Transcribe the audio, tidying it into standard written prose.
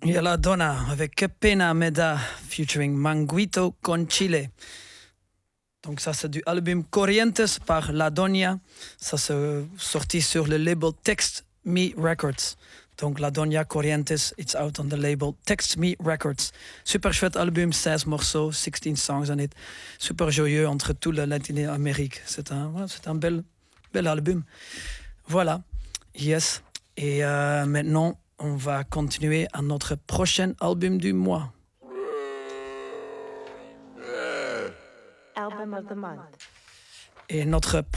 Et la Donna avec Que Pena Me Da featuring Manguito con Chile. Donc ça c'est du album Corrientes par La Donia. Ça c'est sorti sur le label Text Me Records. Donc La Donia Corrientes, it's out on the label Text Me Records. Super chouette album, 16 morceaux, 16 songs on it. Super joyeux entre tout le Latine-Amérique. C'est un bel album. Voilà, yes. Et maintenant, on va continuer à notre prochain album du mois. Album of the month. Et notre